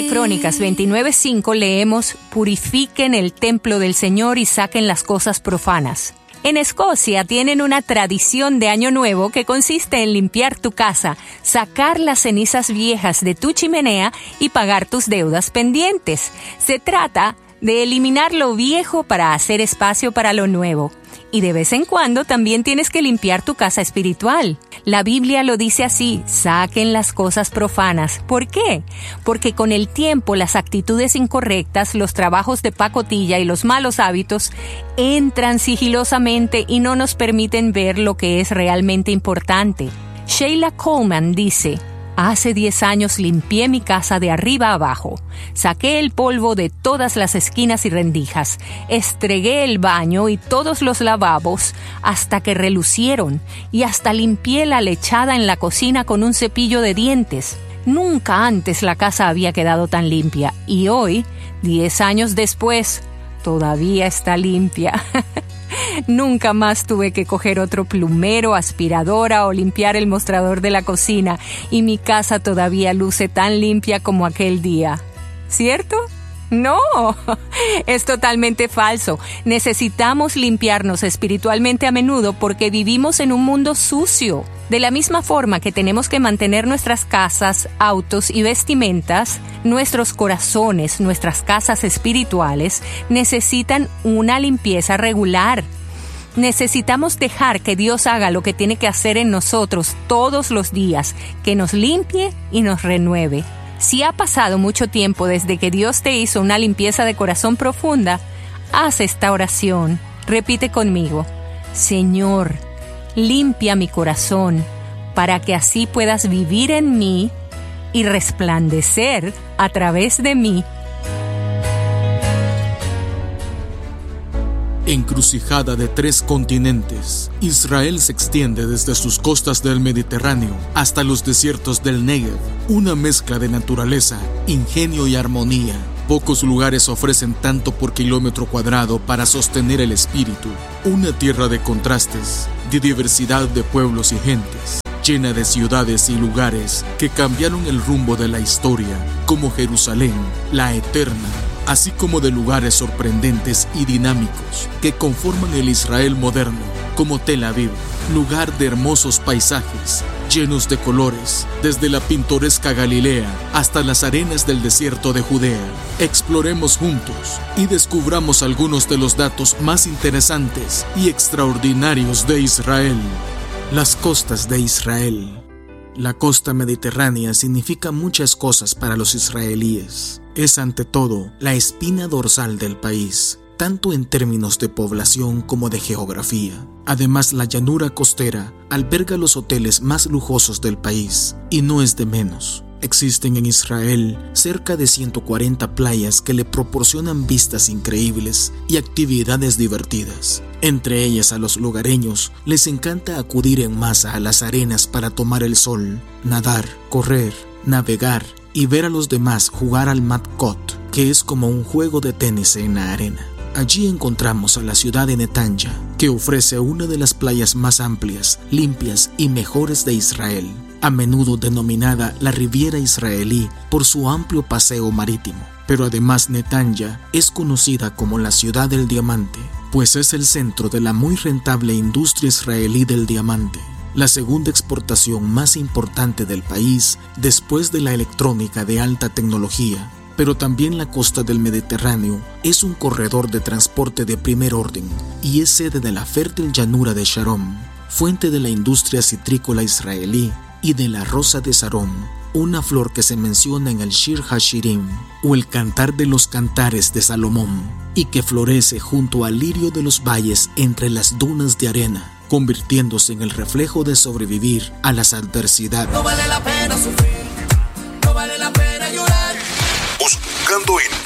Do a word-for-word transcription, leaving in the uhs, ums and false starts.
de Crónicas veintinueve cinco leemos: purifiquen el templo del Señor y saquen las cosas profanas. En Escocia tienen una tradición de Año Nuevo que consiste en limpiar tu casa, sacar las cenizas viejas de tu chimenea y pagar tus deudas pendientes. Se trata de eliminar lo viejo para hacer espacio para lo nuevo. Y de vez en cuando también tienes que limpiar tu casa espiritual. La Biblia lo dice así: saquen las cosas profanas. ¿Por qué? Porque con el tiempo las actitudes incorrectas, los trabajos de pacotilla y los malos hábitos entran sigilosamente y no nos permiten ver lo que es realmente importante. Sheila Coleman dice: hace diez años limpié mi casa de arriba a abajo. Saqué el polvo de todas las esquinas y rendijas. Estregué el baño y todos los lavabos hasta que relucieron. Y hasta limpié la lechada en la cocina con un cepillo de dientes. Nunca antes la casa había quedado tan limpia. Y hoy, diez años después, todavía está limpia. Nunca más tuve que coger otro plumero, aspiradora o limpiar el mostrador de la cocina, y mi casa todavía luce tan limpia como aquel día. ¿Cierto? No, es totalmente falso. Necesitamos limpiarnos espiritualmente a menudo porque vivimos en un mundo sucio. De la misma forma que tenemos que mantener nuestras casas, autos y vestimentas, nuestros corazones, nuestras casas espirituales, necesitan una limpieza regular. Necesitamos dejar que Dios haga lo que tiene que hacer en nosotros todos los días, que nos limpie y nos renueve. Si ha pasado mucho tiempo desde que Dios te hizo una limpieza de corazón profunda, haz esta oración. Repite conmigo: Señor, limpia mi corazón para que así puedas vivir en mí y resplandecer a través de mí. Encrucijada de tres continentes, Israel se extiende desde sus costas del Mediterráneo hasta los desiertos del Negev, una mezcla de naturaleza, ingenio y armonía. Pocos lugares ofrecen tanto por kilómetro cuadrado para sostener el espíritu. Una tierra de contrastes, de diversidad de pueblos y gentes, llena de ciudades y lugares que cambiaron el rumbo de la historia, como Jerusalén, la eterna, así como de lugares sorprendentes y dinámicos que conforman el Israel moderno, como Tel Aviv, lugar de hermosos paisajes, llenos de colores, desde la pintoresca Galilea hasta las arenas del desierto de Judea. Exploremos juntos y descubramos algunos de los datos más interesantes y extraordinarios de Israel. Las costas de Israel. La costa mediterránea significa muchas cosas para los israelíes. Es ante todo la espina dorsal del país, tanto en términos de población como de geografía. Además, la llanura costera alberga los hoteles más lujosos del país, y no es de menos. Existen en Israel cerca de ciento cuarenta playas que le proporcionan vistas increíbles y actividades divertidas. Entre ellas, a los lugareños les encanta acudir en masa a las arenas para tomar el sol, nadar, correr, navegar y ver a los demás jugar al Matkot, que es como un juego de tenis en la arena. Allí encontramos a la ciudad de Netanya, que ofrece una de las playas más amplias, limpias y mejores de Israel, a menudo denominada la Riviera Israelí por su amplio paseo marítimo. Pero además Netanya es conocida como la ciudad del diamante, pues es el centro de la muy rentable industria israelí del diamante, la segunda exportación más importante del país después de la electrónica de alta tecnología. Pero también la costa del Mediterráneo es un corredor de transporte de primer orden y es sede de la fértil llanura de Sharon, fuente de la industria citrícola israelí, y de la rosa de Sarón, una flor que se menciona en el Shir HaShirim, o el Cantar de los Cantares de Salomón, y que florece junto al lirio de los valles entre las dunas de arena, convirtiéndose en el reflejo de sobrevivir a las adversidades. No vale la pena sufrir, no vale la pena llorar. Buscando en